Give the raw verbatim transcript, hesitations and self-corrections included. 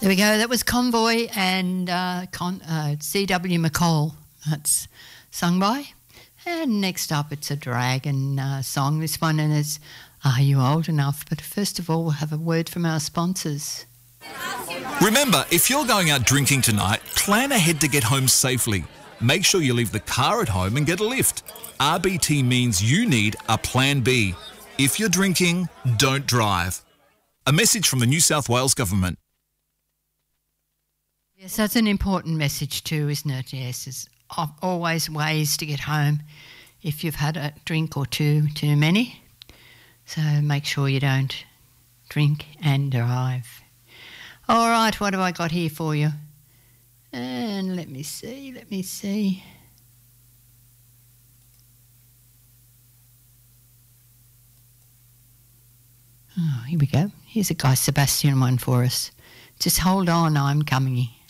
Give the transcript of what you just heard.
There we go. That was Convoy and uh, Con- uh, C W McCall. That's sung by. And next up, it's a Dragon uh, song. This one and it's Are You Old Enough? But first of all, we'll have a word from our sponsors. Remember, if you're going out drinking tonight, plan ahead to get home safely. Make sure you leave the car at home and get a lift. R B T means you need a plan B. If you're drinking, don't drive. A message from the New South Wales Government. Yes, that's an important message too, isn't it? Yes, there's always ways to get home if you've had a drink or two too many. So make sure you don't drink and drive. All right, what have I got here for you? And let me see, let me see. Oh, here we go. Here's a Guy Sebastian one for us. Just hold on, I'm coming.